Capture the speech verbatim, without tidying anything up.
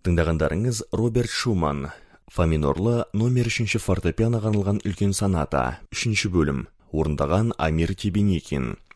Тыңдағандарыңыз Роберт Шуман. Фа минорлы номер үшінші фортепианоға арналған үлкен соната. Үшінші бөлім. Орындаған Амир Тебеникин.